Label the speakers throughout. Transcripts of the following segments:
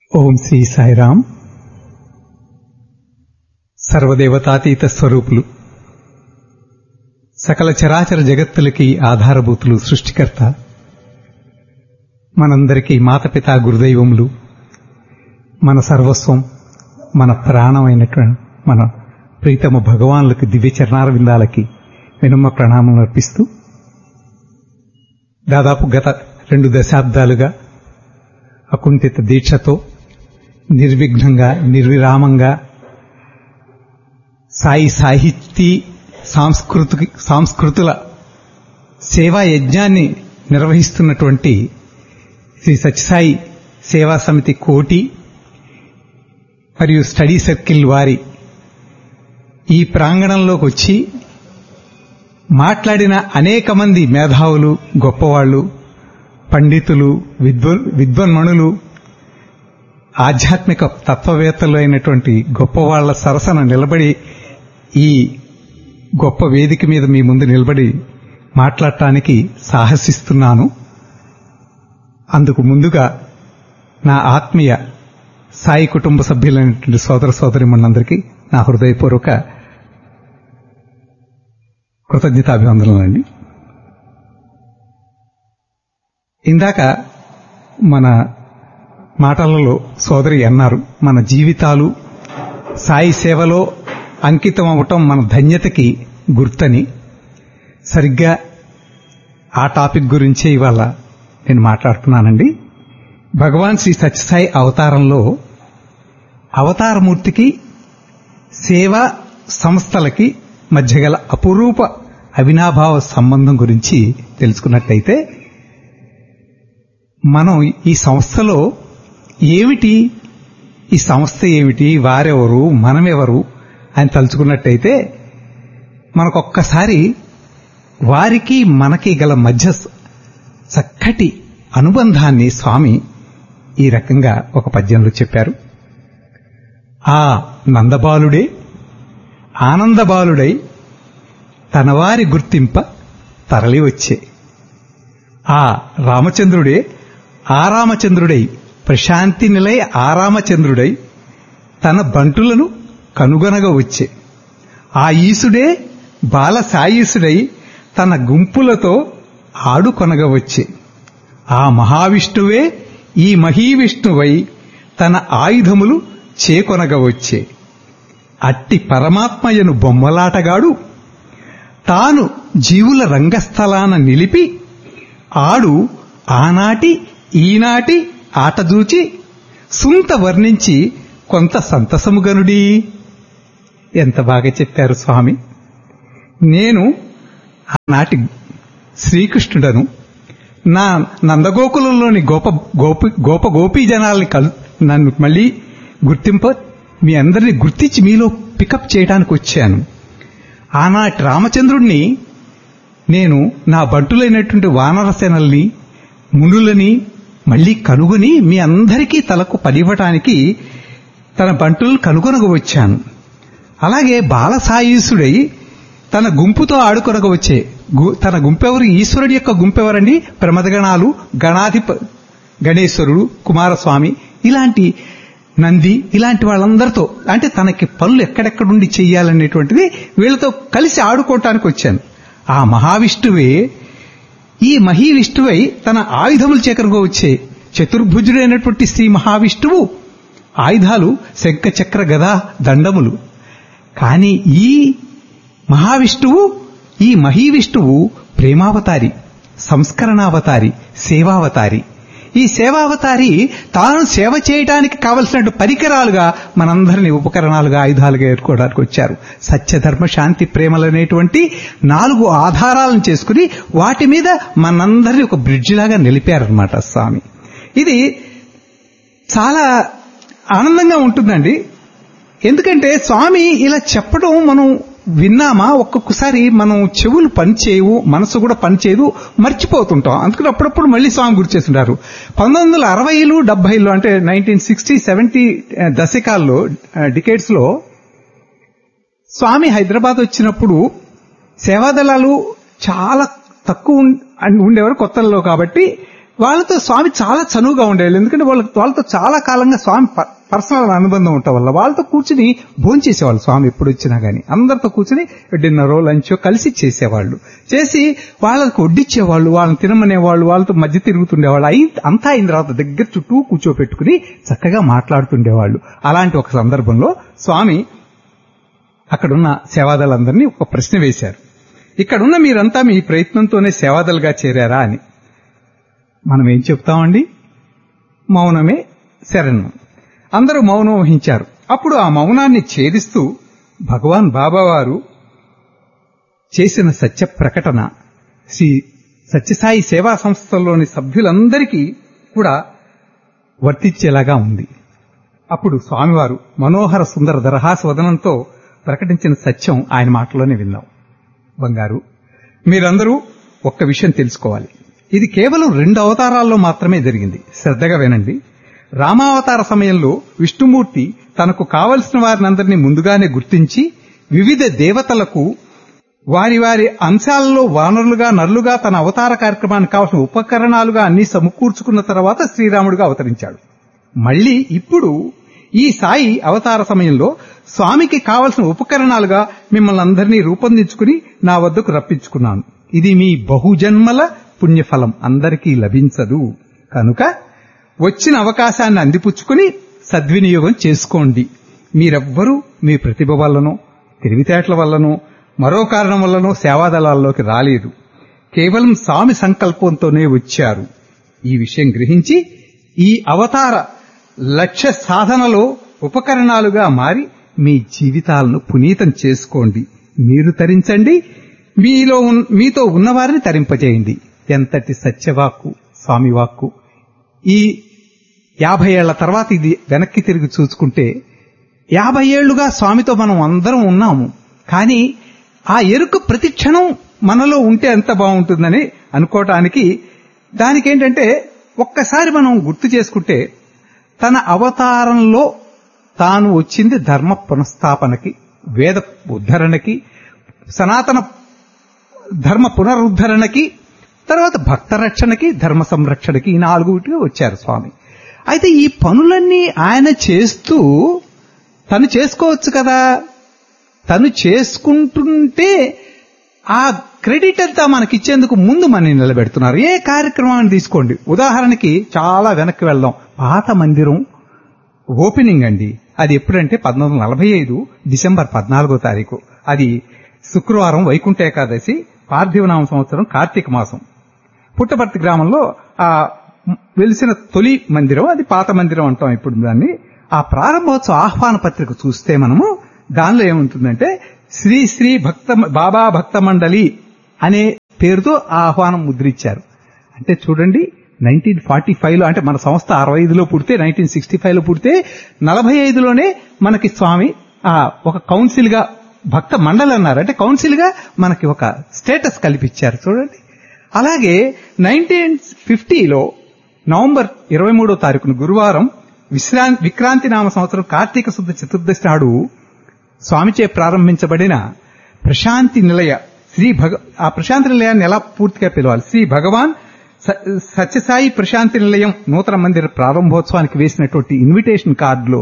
Speaker 1: ఓం శ్రీ సాయిరామ్. సర్వదేవతాతీత స్వరూపులు, సకల చరాచర జగత్తులకి ఆధారభూతులు, సృష్టికర్త, మనందరికీ మాతపితా గురుదైవములు, మన సర్వస్వం, మన ప్రాణమైనటువంటి మన ప్రీతమ భగవానులకి దివ్య చరణారవిందాలకి వినమ్మ ప్రణామం అర్పిస్తూ, దాదాపు గత 2 దశాబ్దాలుగా అకుంఠిత దీక్షతో నిర్విఘ్నంగా నిర్విరామంగా సాయి సాహితీ సాంస్కృతుల సేవా యజ్ఞాన్ని నిర్వహిస్తున్నటువంటి శ్రీ సత్యసాయి సేవా సమితి కోటి మరియు స్టడీ సర్కిల్ వారి ఈ ప్రాంగణంలోకి వచ్చి మాట్లాడిన అనేక మంది మేధావులు, గొప్పవాళ్లు, పండితులు, విద్వన్మణులు, ఆధ్యాత్మిక తత్వవేత్తలు అయినటువంటి గొప్పవాళ్ల సరసన నిలబడి ఈ గొప్ప వేదిక మీద మీ ముందు నిలబడి మాట్లాడటానికి సాహసిస్తున్నాను. అందుకు ముందుగా నా ఆత్మీయ సాయి కుటుంబ సభ్యులైనటువంటి సోదర సోదరిమణులందరికీ నా హృదయపూర్వక కృతజ్ఞతాభివందనలండి. ఇందాక మన మాటలలో సోదరి అన్నారు, మన జీవితాలు సాయి సేవలో అంకితం అవటం మన ధన్యతకి గుర్తని. సరిగ్గా ఆ టాపిక్ గురించే ఇవాళ నేను మాట్లాడుతున్నానండి. భగవాన్ శ్రీ సత్యసాయి అవతారంలో అవతారమూర్తికి సేవా సంస్థలకి మధ్య గల అపురూప అవినాభావ సంబంధం గురించి తెలుసుకున్నట్టయితే, మనం ఈ సంస్థలో ఏమిటి, ఈ సంస్థ ఏమిటి, వారెవరు, మనమెవరు అని తలుచుకున్నట్టయితే మనకొక్కసారి వారికి మనకి గల మధ్య చక్కటి అనుబంధాన్ని స్వామి ఈ రకంగా ఒక పద్యంలో చెప్పారు. ఆ నందబాలుడే ఆనందబాలుడై తనవారి గుర్తింప తరలి వచ్చే, ఆ రామచంద్రుడే ఆరామచంద్రుడై ప్రశాంతి నిలయ ఆరామచంద్రుడై తన బంటులను కనుగొనగా వచ్చే, ఆ ఈసుడే బాల సాయీసుడై తన గుంపులతో ఆడుకొనగా వచ్చే, ఆ మహావిష్ణువే ఈ మహీవిష్ణువై తన ఆయుధములు చేకొనగా వచ్చే, అట్టి పరమాత్మయను బొమ్మలాటగాడు తాను జీవుల రంగస్థలాన నిలిపి ఆడు ఆనాటి ఈనాటి ఆటదూచి సుంత వర్ణించి కొంత సంతసముగనుడి. ఎంత బాగా చెప్పారు స్వామి. నేను ఆనాటి శ్రీకృష్ణుడను, నా నందగోకులంలోని గోపీ జనాల్ని నన్ను మళ్ళీ మీ అందరినీ గుర్తించి మీలో పికప్ చేయడానికి వచ్చాను. ఆనాటి రామచంద్రుణ్ణి నేను నా బంటులైనటువంటి వానరసేనల్ని, మునులని మళ్లీ కనుగొని మీ అందరికీ తలకు పనివ్వటానికి తన బంటులను కనుగొనగా వచ్చాను. అలాగే బాలసాయీసుడై తన గుంపుతో ఆడుకొనగా వచ్చే, తన గుంపెవరు, ఈశ్వరుడి యొక్క గుంపెవరండి, ప్రమదగణాలు, గణేశ్వరుడు, కుమారస్వామి, ఇలాంటి నంది, ఇలాంటి వాళ్ళందరితో, అంటే తనకి పనులు ఎక్కడెక్కడుండి చెయ్యాలనేటువంటిది వీళ్లతో కలిసి ఆడుకోవటానికి వచ్చాను. ఆ మహావిష్ణువే ఈ మహీవిష్ణువై తన ఆయుధములు చేకరుగా వచ్చే చతుర్భుజుడైనటువంటి శ్రీ మహావిష్ణువు ఆయుధాలు శంఖ చక్ర గదా దండములు. కాని ఈ మహావిష్ణువు, ఈ మహీవిష్ణువు ప్రేమావతారి, సంస్కరణావతారి, సేవావతారి. ఈ సేవావతారి తాను సేవ చేయడానికి కావలసిన పరికరాలుగా మనందరినీ ఉపకరణాలుగా, ఆయుధాలుగా ఏర్కోవడానికి వచ్చారు. సత్యధర్మ శాంతి ప్రేమలనేటువంటి 4 ఆధారాలను చేసుకుని వాటి మీద మనందరినీ ఒక బ్రిడ్జి లాగా నిలిపారనమాట స్వామి. ఇది చాలా ఆనందంగా ఉంటుందండి. ఎందుకంటే స్వామి ఇలా చెప్పడం మనం విన్నామా, ఒక్కొక్కసారి మనం చెవులు పనిచేయవు, మనసు కూడా పనిచేయదు, మర్చిపోతుంటాం. అందుకని అప్పుడప్పుడు మళ్లీ స్వామి గుర్తు చేస్తుంటారు. 1960లు 70లు అంటే 1960, 70 దశకాల్లో, డికేడ్స్ లో స్వామి హైదరాబాద్ వచ్చినప్పుడు సేవాదళాలు చాలా తక్కువ ఉండేవారు కొత్తల్లో. కాబట్టి వాళ్ళతో స్వామి చాలా చనువుగా ఉండేవాళ్ళు. ఎందుకంటే వాళ్ళతో చాలా కాలంగా స్వామి పర్సనల్ అనుబంధం ఉండటం వల్ల వాళ్ళతో కూర్చుని భోంచేసేవాళ్ళు. స్వామి ఎప్పుడు వచ్చినా గానీ అందరితో కూర్చుని డిన్నరో లంచో కలిసి చేసేవాళ్ళు. చేసి వాళ్ళకు వడ్డిచ్చేవాళ్ళు, వాళ్ళని తినమనేవాళ్ళు, వాళ్ళతో మధ్య తిరుగుతుండేవాళ్ళు. అంతా అయిన తర్వాత దగ్గర చుట్టూ కూర్చోపెట్టుకుని చక్కగా మాట్లాడుతుండేవాళ్ళు. అలాంటి ఒక సందర్భంలో స్వామి అక్కడున్న సేవాదలందరినీ ఒక ప్రశ్న వేశారు. ఇక్కడున్న మీరంతా మీ ప్రయత్నంతోనే సేవాదలుగా చేరారా అని. మనం ఏం చెప్తామండి? మౌనమే శరణం. అందరూ మౌనం వహించారు. అప్పుడు ఆ మౌనాన్ని ఛేదిస్తూ భగవాన్ బాబావారు చేసిన సత్య ప్రకటన శ్రీ సత్యసాయి సేవా సంస్థల్లోని సభ్యులందరికీ కూడా వర్తించేలాగా ఉంది. అప్పుడు స్వామివారు మనోహర సుందర దరహాసవదనంతో ప్రకటించిన సత్యం ఆయన మాటలోనే విన్నాం. బంగారు, మీరందరూ ఒక్క విషయం తెలుసుకోవాలి. ఇది కేవలం 2 అవతారాల్లో మాత్రమే జరిగింది. శ్రద్ధగా వినండి. రామావతార సమయంలో విష్ణుమూర్తి తనకు కావలసిన వారినందరినీ ముందుగానే గుర్తించి వివిధ దేవతలకు వారి వారి అంశాలలో వానరులుగా నరులుగా తన అవతార కార్యక్రమానికి కావలసిన ఉపకరణాలుగా అన్ని సమకూర్చుకున్న తర్వాత శ్రీరాముడుగా అవతరించాడు. మళ్లీ ఇప్పుడు ఈ సాయి అవతార సమయంలో స్వామికి కావలసిన ఉపకరణాలుగా మిమ్మల్ని అందరినీ రూపొందించుకుని నా వద్దకు రప్పించుకున్నాను. ఇది మీ బహుజన్మల పుణ్యఫలం, అందరికీ లభించదు. కనుక వచ్చిన అవకాశాన్ని అందిపుచ్చుకుని సద్వినియోగం చేసుకోండి. మీరెవ్వరూ మీ ప్రతిభ వల్లనో తెలివితేటల వల్లనో మరో కారణం వల్లనో సేవాదళాల్లోకి రాలేదు. కేవలం స్వామి సంకల్పంతోనే వచ్చారు. ఈ విషయం గ్రహించి ఈ అవతార లక్ష్య సాధనలో ఉపకరణాలుగా మారి మీ జీవితాలను పునీతం చేసుకోండి. మీరు తరించండి, మీతో ఉన్నవారిని తరింపజేయండి. ఎంతటి సత్యవాక్కు స్వామి వాక్కు. ఈ 50 ఏళ్ల తర్వాత ఇది వెనక్కి తిరిగి చూసుకుంటే 50 ఏళ్లుగా స్వామితో మనం అందరం ఉన్నాము. కానీ ఆ ఎరుక ప్రతి క్షణం మనలో ఉంటే ఎంత బాగుంటుందని అనుకోవటానికి దానికేంటంటే ఒక్కసారి మనం గుర్తు చేసుకుంటే తన అవతారంలో తాను వచ్చింది ధర్మ పునఃస్థాపనకి, వేద ఉద్ధరణకి, సనాతన ధర్మ పునరుద్ధరణకి, తర్వాత భక్త రక్షణకి, ధర్మ సంరక్షణకి, ఈ 4 వచ్చారు స్వామి. అయితే ఈ పనులన్నీ ఆయన చేస్తూ తను చేసుకోవచ్చు కదా. తను చేసుకుంటుంటే ఆ క్రెడిట్ అంతా మనకిచ్చేందుకు ముందు మనని నిలబెడుతున్నారు. ఏ కార్యక్రమాన్ని తీసుకోండి, ఉదాహరణకి చాలా వెనక్కి వెళ్దాం. పాత మందిరం ఓపెనింగ్ అండి. అది ఎప్పుడంటే 1945 డిసెంబర్ 14వ తారీఖు. అది శుక్రవారం, వైకుంఠ ఏకాదశి, పార్థివనామ సంవత్సరం, కార్తీక మాసం. పుట్టపర్తి గ్రామంలో ఆ వెలిసిన తొలి మందిరం, అది పాత మందిరం అంటాం ఇప్పుడు దాన్ని. ఆ ప్రారంభోత్సవ ఆహ్వాన పత్రిక చూస్తే మనము దానిలో ఏముంటుందంటే శ్రీ శ్రీ బాబా భక్త మండలి అనే పేరుతో ఆ ఆహ్వానం ముద్రించారు. అంటే చూడండి, 1945లో అంటే మన సంస్థ 65లో పుడితే 1965లో పుడితే 45లోనే మనకి స్వామి ఒక కౌన్సిల్ గా భక్త మండలి అన్నారు. అంటే కౌన్సిల్ గా మనకి ఒక స్టేటస్ కల్పించారు చూడండి. అలాగే 1950లో నవంబర్ 23వ తారీఖున గురువారం విక్రాంతి నామ సంవత్సరం కార్తీక శుద్ధ చతుర్దశి నాడు స్వామిచే ప్రారంభించబడిన ప్రశాంతి నిలయ ఆ ప్రశాంతి నిలయాన్ని ఎలా పూర్తిగా పిలవాలి, శ్రీ భగవాన్ సత్యసాయి ప్రశాంతి నిలయం నూతన మందిర ప్రారంభోత్సవానికి వేసినటువంటి ఇన్విటేషన్ కార్డులో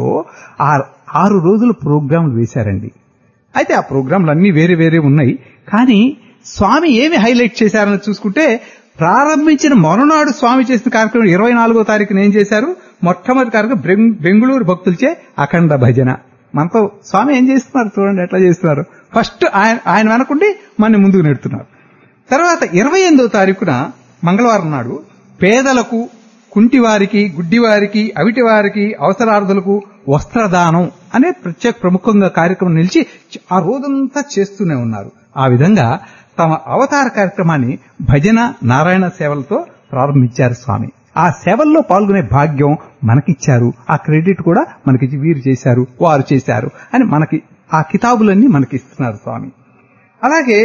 Speaker 1: 6 రోజుల ప్రోగ్రాంలు వేశారండి. అయితే ఆ ప్రోగ్రాంలు అన్ని వేరే వేరే ఉన్నాయి. కానీ స్వామి ఏమి హైలైట్ చేశారని చూసుకుంటే ప్రారంభించిన మరునాడు స్వామి చేసిన కార్యక్రమం 24వ తారీఖున ఏం చేశారు, మొట్టమొదటి కార్యక్రమం బెంగుళూరు భక్తులచే అఖండ భజన. మనతో స్వామి ఏం చేస్తున్నారు చూడండి, ఎట్లా చేస్తున్నారు. ఫస్ట్ ఆయన వెనకుండి మన ముందుకు నెడుతున్నారు. తర్వాత 28వ తారీఖున మంగళవారం నాడు పేదలకు, కుంటివారికి, గుడ్డివారికి, అవిటివారికి, అవసరార్థులకు వస్త్రదానం అనే ప్రముఖంగా కార్యక్రమం నిలిచి ఆ రోజంతా చేస్తూనే ఉన్నారు. ఆ విధంగా తమ అవతార కార్యక్రమాన్ని భజన, నారాయణ సేవలతో ప్రారంభించారు స్వామి. ఆ సేవల్లో పాల్గొనే భాగ్యం మనకిచ్చారు. ఆ క్రెడిట్ కూడా మనకి వీరు చేశారు, వారు చేశారు అని మనకి ఆ కితాబులన్నీ మనకి ఇస్తున్నారు స్వామి. అలాగే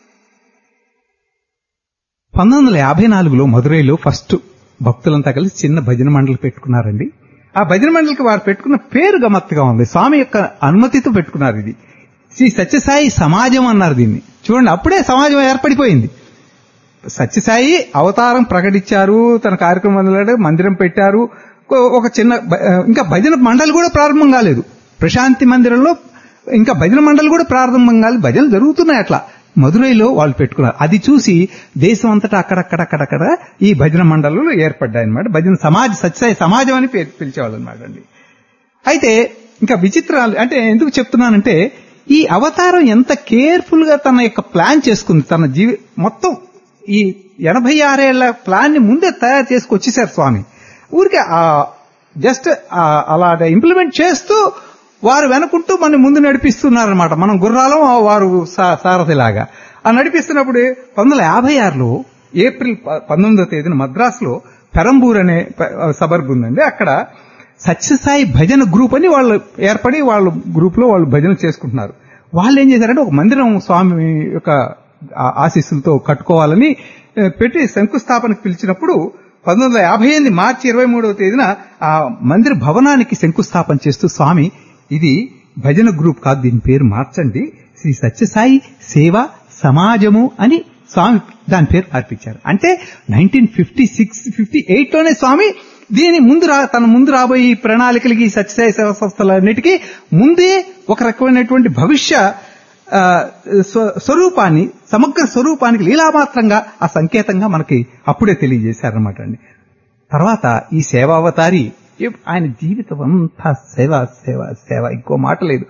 Speaker 1: 1954లో మదురైలో ఫస్ట్ భక్తులంతా కలిసి చిన్న భజన మండలి పెట్టుకున్నారండి. ఆ భజన మండలికి వారు పెట్టుకున్న పేరు గమ్మత్తుగా ఉంది. స్వామి యొక్క అనుమతితో పెట్టుకున్నారు. ఇది శ్రీ సత్యసాయి సమాజం అన్నారు దీన్ని. చూడండి, అప్పుడే సమాజం ఏర్పడిపోయింది. సత్యసాయి అవతారం ప్రకటించారు, తన కార్యక్రమం మందిరం పెట్టారు, ఒక చిన్న ఇంకా భజన మండలి కూడా ప్రారంభం కాలేదు. ప్రశాంతి మందిరంలో ఇంకా భజన మండలి కూడా ప్రారంభం కాలేదు, భజనలు జరుగుతున్నాయి. అట్లా మదురైలో వాళ్ళు పెట్టుకున్నారు. అది చూసి దేశం అంతటా అక్కడక్కడ ఈ భజన మండళ్ళు ఏర్పడ్డాయన్నమాట. భజన సమాజ్, సత్యసాయి సమాజం అని పిలిచేవాళ్ళు అనమాట అండి. అయితే ఇంకా విచిత్రాలు అంటే ఎందుకు చెప్తున్నానంటే, ఈ అవతారం ఎంత కేర్ఫుల్ గా తన యొక్క ప్లాన్ చేసుకుంది. తన మొత్తం ఈ 86 ఏళ్ల ప్లాన్ ని ముందే తయారు చేసుకొచ్చేసారు స్వామి. ఊరికే జస్ట్ అలా ఇంప్లిమెంట్ చేస్తూ వారు వెనుకుంటూ మన ముందు నడిపిస్తున్నారనమాట. మనం గుర్రాలం, వారు సారథిలాగా నడిపిస్తున్నప్పుడు 1956లో ఏప్రిల్ 19వ తేదీన మద్రాసులో పెరంబూర్ అనే సబర్బ్ ఉందండి. అక్కడ సత్యసాయి భజన గ్రూప్ అని వాళ్ళు ఏర్పడి వాళ్ళ గ్రూప్ లో వాళ్ళు భజన చేసుకుంటున్నారు. వాళ్ళు ఏం చేశారంటే ఒక మందిరం స్వామి యొక్క ఆశీస్సులతో కట్టుకోవాలని పెట్టి శంకుస్థాపనకు పిలిచినప్పుడు 1958 మార్చి 23వ తేదీన ఆ మందిర భవనానికి శంకుస్థాపన చేస్తూ స్వామి, ఇది భజన గ్రూప్ కాదు, దీని పేరు మార్చండి, శ్రీ సత్యసాయి సేవా సమాజము అని స్వామి దాని పేరు మార్పించారు. అంటే 1956-58లోనే స్వామి దీని తన ముందు రాబోయే ప్రణాళికలకి సత్యసాయి సేవా సంస్థలన్నిటికీ ముందే ఒక రకమైనటువంటి భవిష్య స్వరూపాన్ని, సమగ్ర స్వరూపానికి లీలామాత్రంగా ఆ సంకేతంగా మనకి అప్పుడే తెలియజేశారనమాట అండి. తర్వాత ఈ సేవావతారి ఆయన జీవితం అంతా సేవ సేవ సేవ, ఇంకో మాట లేదు.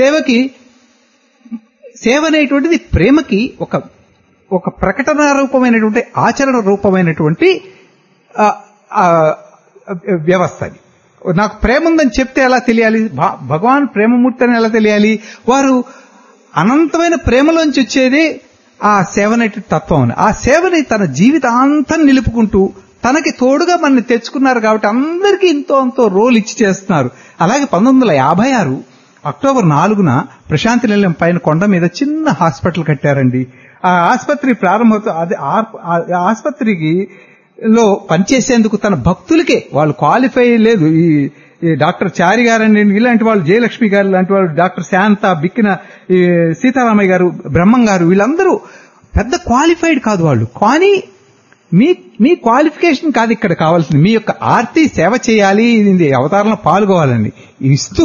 Speaker 1: సేవ అనేటువంటిది ప్రేమకి ఒక ప్రకటన రూపమైనటువంటి, ఆచరణ రూపమైనటువంటి వ్యవస్థ. అది నాకు ప్రేమ ఉందని చెప్తే ఎలా తెలియాలి? భగవాన్ ప్రేమమూర్తి అని ఎలా తెలియాలి? వారు అనంతమైన ప్రేమలోంచి వచ్చేది ఆ సేవనేటి తత్వం. ఆ సేవని తన జీవితాంతం నిలుపుకుంటూ తనకి తోడుగా మనని తెచ్చుకున్నారు కాబట్టి అందరికీ ఇంతో రోల్ ఇచ్చి చేస్తున్నారు. అలాగే 1956 అక్టోబర్ 4న ప్రశాంతి నిలయం పైన కొండ మీద చిన్న హాస్పిటల్ కట్టారండి. ఆ ఆసుపత్రి ప్రారంభంతో ఆసుపత్రికి లో పనిచేసేందుకు తన భక్తులకే, వాళ్ళు క్వాలిఫై లేదు, ఈ డాక్టర్ చారి గారండి, ఇలాంటి వాళ్ళు, జయలక్ష్మి గారు లాంటి వాళ్ళు, డాక్టర్ శాంత, బిక్కిన సీతారామయ్య గారు, బ్రహ్మం గారు, వీళ్ళందరూ పెద్ద క్వాలిఫైడ్ కాదు వాళ్ళు. కానీ మీ క్వాలిఫికేషన్ కాదు ఇక్కడ కావాల్సింది, మీ యొక్క ఆర్తి సేవ చేయాలి, అవతారంలో పాల్గొవాలండి ఇస్తూ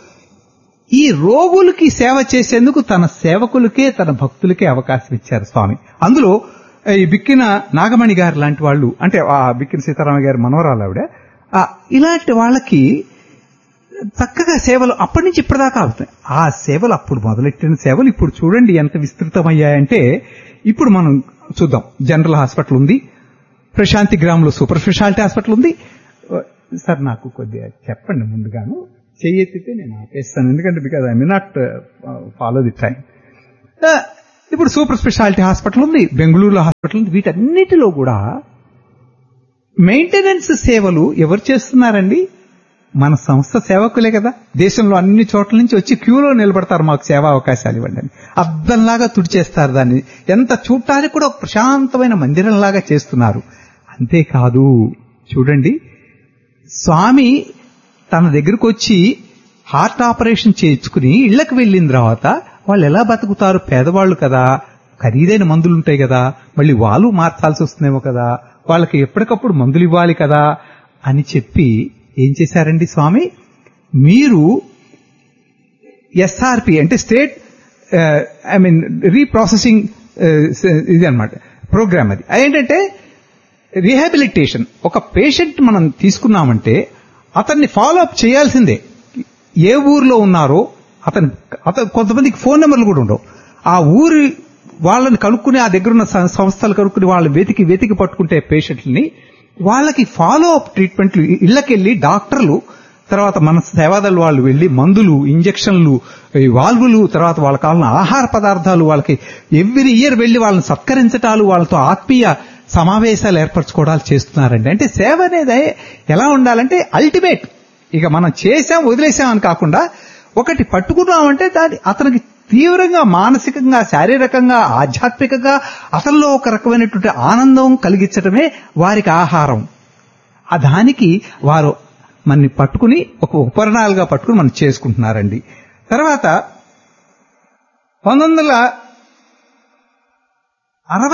Speaker 1: ఈ రోగులకి సేవ చేసేందుకు తన సేవకులకే, తన భక్తులకే అవకాశం ఇచ్చారు స్వామి. అందులో ఈ బిక్కిన నాగమణి గారు లాంటి వాళ్ళు, అంటే ఆ బిక్కిన సీతారామయ్య గారి మనవరాలు ఆవిడ, ఇలాంటి వాళ్ళకి చక్కగా సేవలు అప్పటి నుంచి ఇప్పటిదాకా అవుతాయి. ఆ సేవలు అప్పుడు మొదలెట్టిన సేవలు ఇప్పుడు చూడండి ఎంత విస్తృతమయ్యాయంటే, ఇప్పుడు మనం చూద్దాం. జనరల్ హాస్పిటల్ ఉంది, ప్రశాంతి గ్రామంలో సూపర్ స్పెషాలిటీ హాస్పిటల్ ఉంది. సార్ నాకు కొద్దిగా చెప్పండి ముందుగాను, చెయ్యెత్తితే నేను ఆపేస్తాను, ఎందుకంటే because I may not follow the time. ఇప్పుడు సూపర్ స్పెషాలిటీ హాస్పిటల్ ఉంది, బెంగళూరులో హాస్పిటల్ ఉంది. వీటన్నిటిలో కూడా మెయింటెనెన్స్ సేవలు ఎవరు చేస్తున్నారండి? మన సంస్థ సేవకులే కదా. దేశంలో అన్ని చోట్ల నుంచి వచ్చి క్యూలో నిలబడతారు, మాకు సేవా అవకాశాలు ఇవ్వండి అని. అద్దంలాగా తుడిచేస్తారు దాన్ని. ఎంత చూడటానికి కూడా ఒక ప్రశాంతమైన మందిరంలాగా చేస్తున్నారు. అంతేకాదు చూడండి, స్వామి తన దగ్గరకు వచ్చి హార్ట్ ఆపరేషన్ చేయించుకుని ఇళ్లకు వెళ్ళిన తర్వాత వాళ్ళు ఎలా బతుకుతారు? పేదవాళ్లు కదా, ఖరీదైన మందులు ఉంటాయి కదా, మళ్ళీ వాళ్ళు మార్చాల్సి వస్తుందేమో కదా, వాళ్ళకి ఎప్పటికప్పుడు మందులు ఇవ్వాలి కదా అని చెప్పి ఏం చేశారండి స్వామి? మీరు ఎస్ఆర్పి అంటే స్టేట్ రీప్రాసెసింగ్ ఇది అన్నమాట ప్రోగ్రామ్. అది ఏంటంటే రీహాబిలిటేషన్. ఒక పేషెంట్ మనం తీసుకున్నామంటే అతన్ని ఫాలో అప్ చేయాల్సిందే. ఏ ఊర్లో ఉన్నారో అతను కొంతమందికి ఫోన్ నెంబర్లు కూడా ఉండవు. ఆ ఊరి వాళ్ళని కనుక్కుని, ఆ దగ్గరున్న సంస్థలు కనుక్కుని వాళ్ళు వెతికి పట్టుకుంటే పేషెంట్లని, వాళ్ళకి ఫాలో అప్ ట్రీట్మెంట్లు, ఇళ్లకెళ్లి డాక్టర్లు, తర్వాత మన సేవాదళ వాళ్ళు వెళ్లి మందులు, ఇంజక్షన్లు, వాల్వులు, తర్వాత వాళ్ళకి కావాలన్న ఆహార పదార్థాలు, వాళ్ళకి ఎవ్రీ ఇయర్ వెళ్లి వాళ్ళని సత్కరించటాలు, వాళ్ళతో ఆత్మీయ సమావేశాలు ఏర్పరచుకోవడాలు చేస్తున్నారండి. అంటే సేవ అనేది ఎలా ఉండాలంటే అల్టిమేట్. ఇక మనం చేశాం వదిలేసాం అని కాకుండా, ఒకటి పట్టుకున్నామంటే దాన్ని అతనికి తీవ్రంగా మానసికంగా, శారీరకంగా, ఆధ్యాత్మికంగా అతనిలో ఒక రకమైనటువంటి ఆనందం కలిగించడమే వారికి ఆహారం. దానికి వారు మనని పట్టుకుని ఒక ఉపకరణాలుగా పట్టుకుని మనం చేసుకుంటున్నారండి. తర్వాత 1960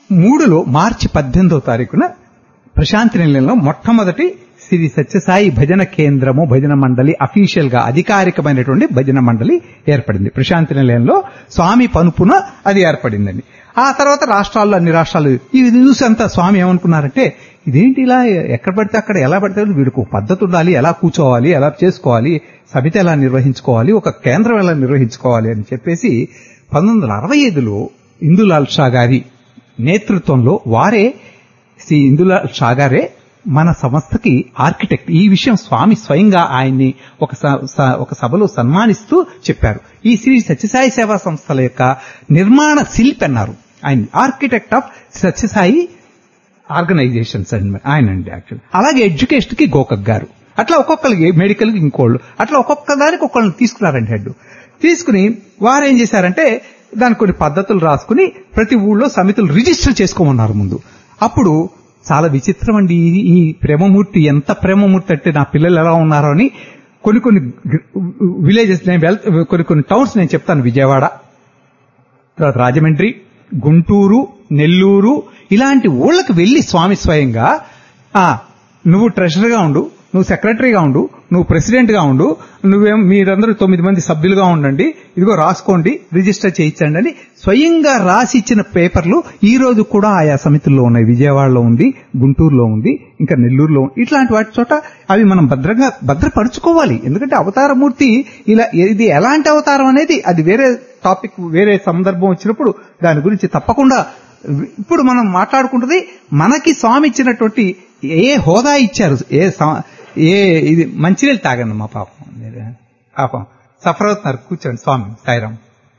Speaker 1: 1903లో మార్చి 18వ తారీఖున ప్రశాంతి నిలయంలో మొట్టమొదటి శ్రీ సత్యసాయి భజన కేంద్రము, భజన మండలి, అఫీషియల్ గా అధికారికమైనటువంటి భజన మండలి ఏర్పడింది. ప్రశాంతి నిలయంలో స్వామి పనుపున అది ఏర్పడిందండి. ఆ తర్వాత రాష్ట్రాల్లో, అన్ని రాష్ట్రాలు ఈ న్యూస్ అంతా స్వామి ఏమనుకున్నారంటే, ఇదేంటి ఇలా ఎక్కడ పడితే అక్కడ ఎలా పడితే వీడికి పద్ధతి ఉండాలి, ఎలా కూర్చోవాలి, ఎలా చేసుకోవాలి, సమితి ఎలా నిర్వహించుకోవాలి, ఒక కేంద్రం ఎలా నిర్వహించుకోవాలి అని చెప్పేసి 1965లో ఇందులాల్ షా గారి నేతృత్వంలో వారే, శ్రీ ఇందులాల్ షా గారే మన సంస్థకి ఆర్కిటెక్ట్. ఈ విషయం స్వామి స్వయంగా ఆయన్ని ఒక సభలో సన్మానిస్తూ చెప్పారు. ఈ శ్రీ సత్యసాయి సేవా సంస్థల యొక్క నిర్మాణ శిల్పి అన్నారు ఆయన, architect of Sathya Sai organisations ఆయనండి actual. అలాగే ఎడ్యుకేషన్ కి గోకక్ గారు, అట్లా ఒక్కొక్కరికి, మెడికల్ కి ఇంకోళ్ళు, అట్లా ఒక్కొక్క దానికి ఒక్కళ్ళని తీసుకున్నారండి హెడ్. తీసుకుని వారు ఏం చేశారంటే దానికి కొన్ని పద్ధతులు రాసుకుని ప్రతి ఊళ్ళో సమితులు రిజిస్టర్ చేసుకోమన్నారు ముందు. అప్పుడు చాలా విచిత్రం అండి, ఈ ప్రేమమూర్తి ఎంత ప్రేమమూర్తి అంటే నా పిల్లలు ఎలా ఉన్నారో అని కొన్ని విలేజెస్, కొన్ని టౌన్స్ నేను చెప్తాను, విజయవాడ, తర్వాత రాజమండ్రి, గుంటూరు, నెల్లూరు, ఇలాంటి ఊళ్ళకి వెళ్లి స్వామి స్వయంగా నువ్వు ట్రెషరర్గా ఉండు, నువ్వు సెక్రటరీగా ఉండు, నువ్వు ప్రెసిడెంట్ గా ఉండు, మీరందరూ 9 మంది సభ్యులుగా ఉండండి, ఇదిగో రాసుకోండి, రిజిస్టర్ చేయించండి అని స్వయంగా రాసిచ్చిన పేపర్లు ఈ రోజు కూడా ఆయా సమితుల్లో ఉన్నాయి. విజయవాడలో ఉంది, గుంటూరులో ఉంది, ఇంకా నెల్లూరులో ఉంది. ఇట్లాంటి వాటి చోట అవి మనం భద్రపరుచుకోవాలి. ఎందుకంటే అవతారమూర్తి ఇలా, ఇది ఎలాంటి అవతారం అనేది అది వేరే టాపిక్, వేరే సందర్భం వచ్చినప్పుడు దాని గురించి తప్పకుండా. ఇప్పుడు మనం మాట్లాడుకుంటుంది మనకి స్వామి ఇచ్చినటువంటి ఏ హోదా ఇచ్చారు, ఇది మంచినీళ్ళు తాగండి మా పాపం సఫర్ అవుతున్నారు, కూర్చోండి స్వామి సాయిరాం.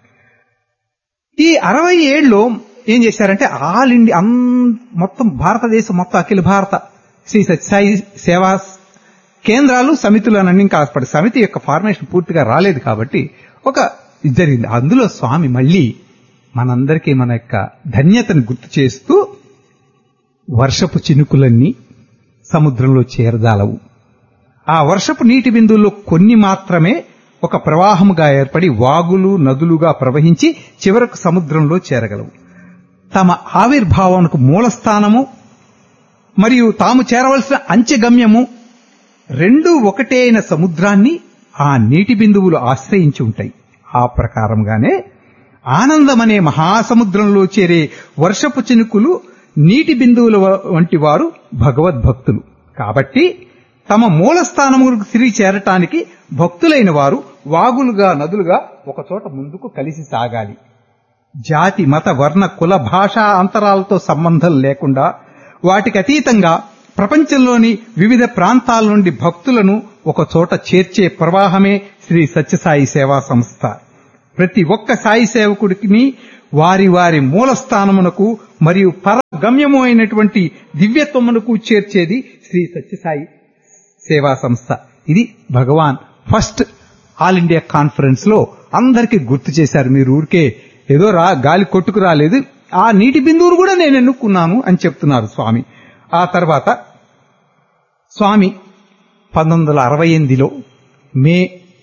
Speaker 1: ఈ 67లో ఏం చేశారంటే ఆల్ ఇండియా మొత్తం భారతదేశం మొత్తం అఖిల భారత శ్రీ సత్యసాయి సేవా కేంద్రాలు, సమితులు అని ఇంకా సమితి యొక్క ఫార్మేషన్ పూర్తిగా రాలేదు కాబట్టి ఒక జరిగింది. అందులో స్వామి మళ్ళీ మనందరికీ మన యొక్క ధన్యతను గుర్తు చేస్తూ, వర్షపు చినుకులన్నీ సముద్రంలో చేరదాలవు, ఆ వర్షపు నీటి బిందువుల్లో కొన్ని మాత్రమే ఒక ప్రవాహముగా ఏర్పడి వాగులు, నదులుగా ప్రవహించి చివరకు సముద్రంలో చేరగలవు. తమ ఆవిర్భావనకు మూలస్థానము మరియు తాము చేరవలసిన అంచెగమ్యము రెండూ ఒకటే అయిన సముద్రాన్ని ఆ నీటి బిందువులు ఆశ్రయించి ఉంటాయి. ఆ ప్రకారంగానే ఆనందమనే మహాసముద్రంలో చేరే వర్షపు చినుకులు నీటి బిందువుల వంటి వారు భగవద్భక్తులు. కాబట్టి తమ మూలస్థానముకు తిరిగి చేరటానికి భక్తులైన వారు వాగులుగా, నదులుగా ఒకచోట ముందుకు కలిసి సాగాలి. జాతి, మత, వర్ణ, కుల, భాషా అంతరాలతో సంబంధం లేకుండా వాటికి అతీతంగా ప్రపంచంలోని వివిధ ప్రాంతాల నుండి భక్తులను ఒకచోట చేర్చే ప్రవాహమే శ్రీ సత్యసాయి సేవా సంస్థ. ప్రతి ఒక్క సాయి సేవకుడికి వారి వారి మూలస్థానమునకు మరియు పరగమ్యము అయినటువంటి దివ్యత్వమునకు చేర్చేది శ్రీ సత్యసాయి సేవా సంస్థ. ఇది భగవాన్ ఫస్ట్ ఆల్ ఇండియా కాన్ఫరెన్స్ లో అందరికీ గుర్తు చేశారు. మీరు ఊరికే ఏదో గాలి కొట్టుకు రాలేదు, ఆ నీటి బిందువును కూడా నేను ఎన్నుకున్నాను అని చెప్తున్నారు స్వామి. ఆ తర్వాత స్వామి 1968లో మే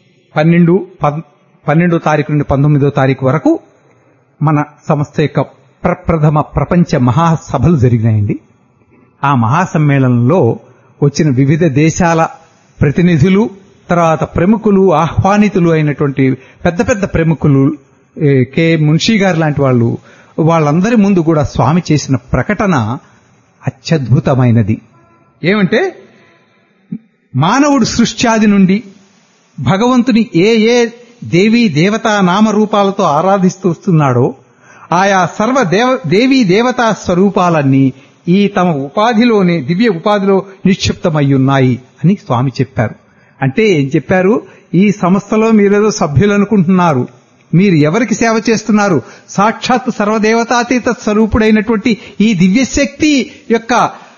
Speaker 1: 12 తారీఖు నుండి 19వ తారీఖు వరకు మన సంస్థ యొక్క ప్రప్రథమ ప్రపంచ మహాసభలు జరిగినాయండి. ఆ మహాసమ్మేళనంలో వచ్చిన వివిధ దేశాల ప్రతినిధులు, తర్వాత ప్రముఖులు, ఆహ్వానితులు అయినటువంటి పెద్ద పెద్ద ప్రముఖులు, కె మున్షీ గారు లాంటి వాళ్ళందరి ముందు కూడా స్వామి చేసిన ప్రకటన అత్యద్భుతమైనది. ఏమంటే, మానవుడు సృష్ట్యాది నుండి భగవంతుని ఏ దేవీ దేవతా నామరూపాలతో ఆరాధిస్తూ వస్తున్నాడో ఆయా సర్వ దేవీ దేవతా స్వరూపాలన్నీ ఈ తమ ఉపాధిలోనే, దివ్య ఉపాధిలో నిక్షిప్తమయ్యున్నాయి అని స్వామి చెప్పారు. అంటే ఏం చెప్పారు? ఈ సంస్థలో మీరేదో సభ్యులు అనుకుంటున్నారు, మీరు ఎవరికి సేవ చేస్తున్నారు? సాక్షాత్ సర్వదేవతాతీత స్వరూపుడైనటువంటి ఈ దివ్యశక్తి యొక్క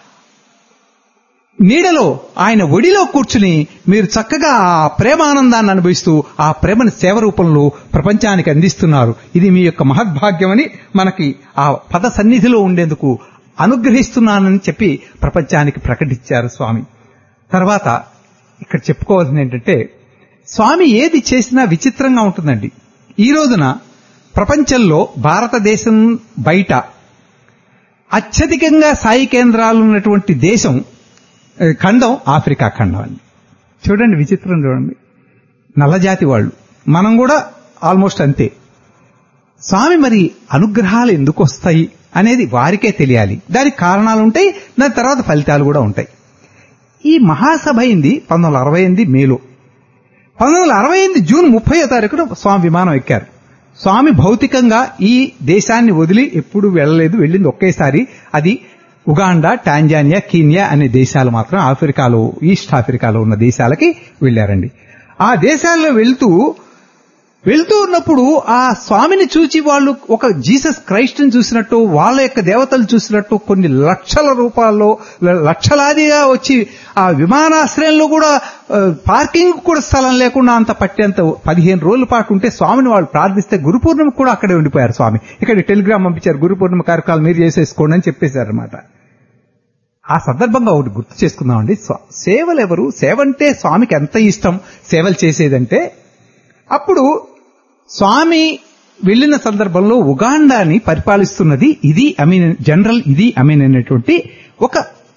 Speaker 1: నీడలో, ఆయన ఒడిలో కూర్చుని మీరు చక్కగా ఆ ప్రేమానందాన్ని అనుభవిస్తూ ఆ ప్రేమను సేవ రూపంలో ప్రపంచానికి అందిస్తున్నారు. ఇది మీ యొక్క మహద్భాగ్యమని మనకి ఆ పద సన్నిధిలో ఉండేందుకు అనుగ్రహిస్తున్నానని చెప్పి ప్రపంచానికి ప్రకటించారు స్వామి. తర్వాత ఇక్కడ చెప్పుకోవాల్సింది ఏంటంటే, స్వామి ఏది చేసినా విచిత్రంగా ఉంటుందండి. ఈ రోజున ప్రపంచంలో భారతదేశం బయట అత్యధికంగా సాయి కేంద్రాలు ఉన్నటువంటి దేశం ఖండం ఆఫ్రికా ఖండం అండి. చూడండి, విచిత్రం చూడండి. నల్లజాతి వాళ్ళు, మనం కూడా ఆల్మోస్ట్ అంతే. స్వామి మరి అనుగ్రహాలు ఎందుకు వస్తాయి అనేది వారికే తెలియాలి. దానికి కారణాలు ఉంటాయి, దాని తర్వాత ఫలితాలు కూడా ఉంటాయి. ఈ మహాసభ అయింది 1968 మేలో. 1968 జూన్ 30వ తారీఖున స్వామి విమానం ఎక్కారు. స్వామి భౌతికంగా ఈ దేశాన్ని వదిలి ఎప్పుడు వెళ్ళలేదు. వెళ్ళింది ఒకేసారి. అది ఉగాండా, టాంజానియా, కీనియా అనే దేశాలు మాత్రం ఆఫ్రికాలో, ఈస్ట్ ఆఫ్రికాలో ఉన్న దేశాలకి వెళ్లారండి. ఆ దేశాల్లో వెళ్తూ ఉన్నప్పుడు ఆ స్వామిని చూచి వాళ్ళు ఒక జీసస్ క్రైస్ట్ ని చూసినట్టు, వాళ్ళ యొక్క దేవతలు చూసినట్టు కొన్ని లక్షల రూపాయల్లో లక్షలాదిగా వచ్చి ఆ విమానాశ్రయంలో కూడా పార్కింగ్ కూడా స్థలం లేకుండా అంత పట్టేంత 15 రోజుల పాటు ఉంటే స్వామిని వాళ్ళు ప్రార్థిస్తే గురు పూర్ణిమ కూడా అక్కడే ఉండిపోయారు స్వామి. ఇక్కడ టెలిగ్రామ్ పంపించారు, గురు పూర్ణిమ కార్యక్రమాలు మీరు చేసేసుకోండి అని చెప్పేశారనమాట. ఆ సందర్భంగా ఒకటి గుర్తు చేసుకుందామండి. సేవలు ఎవరు? సేవ అంటే స్వామికి ఎంత ఇష్టం సేవలు చేసేదంటే, అప్పుడు స్వామి వెళ్లిన సందర్భంలో ఉగాండాని పరిపాలిస్తున్నది ఇది అమీన్, జనరల్ ఇది అమీన్ అనేటువంటి ఒక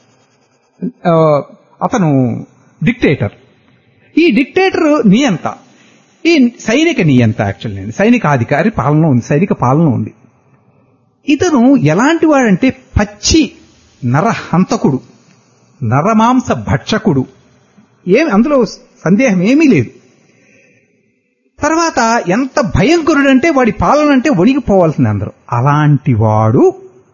Speaker 1: అతను డిక్టేటర్. ఈ డిక్టేటర్ నియంత, ఈ సైనిక నియంత, యాక్చువల్లీ సైనిక అధికారి పాలన ఉంది, సైనిక పాలన ఉంది. ఇతను ఎలాంటి వాడంటే పచ్చి నరహంతకుడు, నరమాంస భక్షకుడు. అందులో సందేహం ఏమీ లేదు. తర్వాత ఎంత భయంకరుడంటే వాడి పాలన అంటే వణిగిపోవాల్సింది అందరూ. అలాంటి వాడు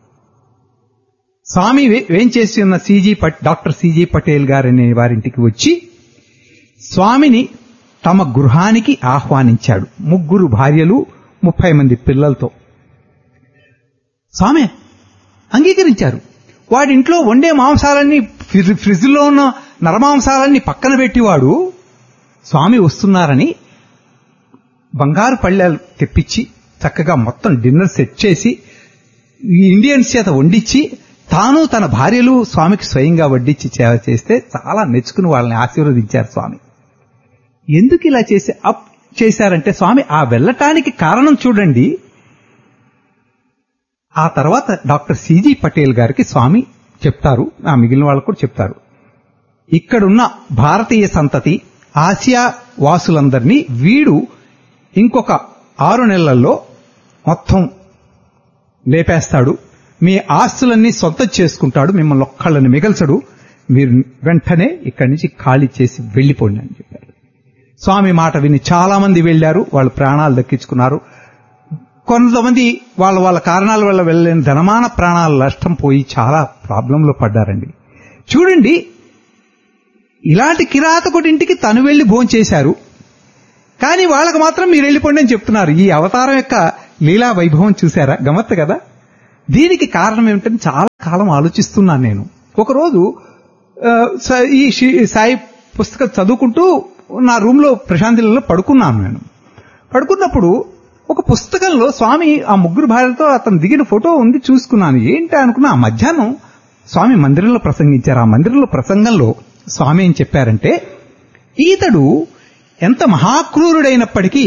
Speaker 1: స్వామి వేంచేసి ఉన్న డాక్టర్ సిజీ పటేల్ గారనే వారింటికి వచ్చి స్వామిని తమ గృహానికి ఆహ్వానించాడు. 3 భార్యలు 30 మంది పిల్లలతో. స్వామి అంగీకరించారు. వాడింట్లో వండే మాంసాలన్నీ, ఫ్రిడ్జ్లో ఉన్న నరమాంసాలన్నీ పక్కన పెట్టివాడు స్వామి వస్తున్నారని బంగారు పళ్ళెలు తెప్పించి చక్కగా మొత్తం డిన్నర్ సెట్ చేసి ఇండియన్స్ చేత వండించి తాను తన భార్యలు స్వామికి స్వయంగా వడ్డించి సేవ చేస్తే చాలా మెచ్చుకుని వాళ్ళని ఆశీర్వదించారు స్వామి. ఎందుకు ఇలా చేశారంటే స్వామి ఆ వెళ్ళటానికి కారణం చూడండి. ఆ తర్వాత డాక్టర్ సిజీ పటేల్ గారికి స్వామి చెప్తారు, ఆ మిగిలిన వాళ్ళకు కూడా చెప్తారు, ఇక్కడున్న భారతీయ సంతతి ఆసియా వాసులందరినీ వీడు ఇంకొక 6 నెలల్లో మొత్తం లేపేస్తాడు, మీ ఆస్తులన్నీ సొంతం చేసుకుంటాడు, మిమ్మల్ని ఒక్కళ్ళని మిగల్చడు, మీరు వెంటనే ఇక్కడి నుంచి ఖాళీ చేసి వెళ్లిపోండి అని చెప్పారు. స్వామి మాట విని చాలా మంది వెళ్లారు, వాళ్ళు ప్రాణాలు దక్కించుకున్నారు. కొంతమంది వాళ్ళ కారణాల వల్ల వెళ్ళలేని ధనమాన ప్రాణాల నష్టం పోయి చాలా ప్రాబ్లంలో పడ్డారండి. చూడండి, ఇలాంటి కిరాతకుడింటికి తను వెళ్లి భోంచేశారు, కానీ వాళ్ళకు మాత్రం మీరు వెళ్ళిపోండి అని చెప్తున్నారు. ఈ అవతారం యొక్క లీలా వైభవం చూశారా? గమ్మత్తు కదా. దీనికి కారణం ఏమిటని చాలా కాలం ఆలోచిస్తున్నాను నేను. ఒకరోజు ఈ సాయి పుస్తకం చదువుకుంటూ నా రూమ్ లో ప్రశాంతిలో పడుకున్నాను. నేను పడుకున్నప్పుడు ఒక పుస్తకంలో స్వామి ఆ 3 భార్యలతో అతను దిగిన ఫోటో ఉంది, చూసుకున్నాను. ఏంటి అనుకున్నా, ఆ మధ్యాహ్నం స్వామి మందిరంలో ప్రసంగించారు. ఆ మందిరంలో ప్రసంగంలో స్వామి ఏం చెప్పారంటే, ఈతడు ఎంత మహాక్రూరుడైనప్పటికీ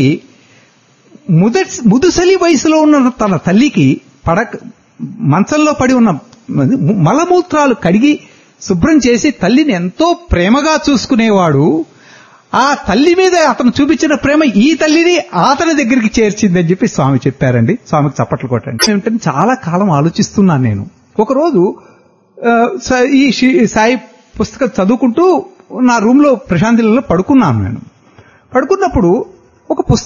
Speaker 1: ముదుసలి వయసులో ఉన్న తన తల్లికి మంచంలో పడి ఉన్న మలమూత్రాలు కడిగి శుభ్రం చేసి తల్లిని ఎంతో ప్రేమగా చూసుకునేవాడు. ఆ తల్లి మీద అతను చూపించిన ప్రేమ ఈ తల్లిని అతని దగ్గరికి చేర్చిందని చెప్పి స్వామి చెప్పారండి. స్వామికి చప్పట్లు కొట్టండి. ఏమిటని చాలా కాలం ఆలోచిస్తున్నాను నేను. ఒకరోజు ఈ సాయి పుస్తకం చదువుకుంటూ నా రూమ్ లో ప్రశాంతిలో పడుకున్నాను. నేను పడుకున్నప్పుడు ఒక పుస్తకం